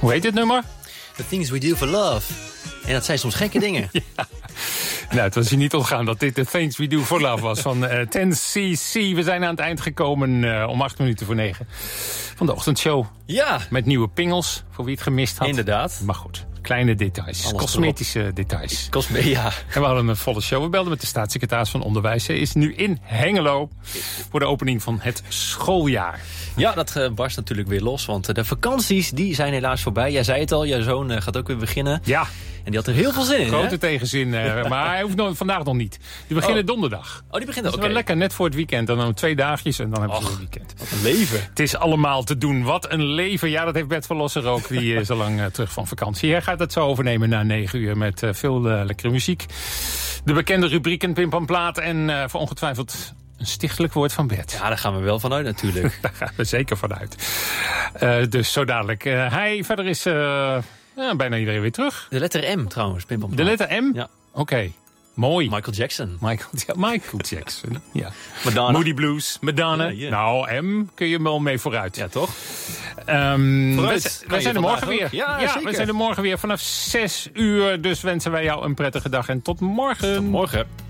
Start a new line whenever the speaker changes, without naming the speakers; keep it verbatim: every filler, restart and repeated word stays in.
Hoe heet dit nummer?
The Things We Do For Love. En dat zijn soms gekke dingen.
Ja. Nou, het was je niet ontgaan dat dit The Things We Do For Love was van uh, ten C C. We zijn aan het eind gekomen uh, om acht minuten voor negen van de ochtendshow.
Ja.
Met nieuwe pingels, voor wie het gemist had.
Inderdaad.
Maar goed, kleine details.
Alles
cosmetische erop. details.
Cosme, ja.
En we hadden een volle show. We belden met de staatssecretaris van Onderwijs. Hij is nu in Hengelo voor de opening van het schooljaar.
Ja, dat uh, barst natuurlijk weer los, want uh, de vakanties die zijn helaas voorbij. Jij zei het al, jouw zoon uh, gaat ook weer beginnen.
Ja.
En die had er heel veel zin in,
Grote
hè?
tegenzin, uh, maar hij hoeft nog, vandaag nog niet. Die beginnen
oh.
donderdag.
Oh, die beginnen,
Dat is
oké.
wel lekker, net voor het weekend. Dan, dan twee dagjes en dan hebben ze
Och,
een weekend.
Wat een leven.
Het is allemaal te doen. Wat een leven. Ja, dat heeft Bert Verlosser ook. Die is al lang uh, terug van vakantie. Hij gaat het zo overnemen na negen uur met uh, veel uh, lekkere muziek. De bekende rubrieken Pim Pam Plaat en uh, voor ongetwijfeld een stichtelijk woord van Bert.
Ja, daar gaan we wel vanuit natuurlijk.
Daar gaan we zeker vanuit. Uh, dus zo dadelijk. Uh, hij verder is uh, ja, bijna iedereen weer terug.
De letter M trouwens, Pim Pam
De
Plaat.
letter M?
Ja.
Oké. Okay. Mooi.
Michael Jackson.
Michael, ja, Michael Jackson. Ja.
Madonna.
Moody Blues. Madonna.
Ja, ja.
Nou, M kun je wel mee vooruit.
Ja, toch?
Um,
Vooruit.
we,
Kan
we zijn
je
er morgen
vandaag
weer.
ook? Ja,
ja
zeker.
we zijn er morgen weer vanaf zes uur. Dus wensen wij jou een prettige dag en tot morgen.
Tot morgen.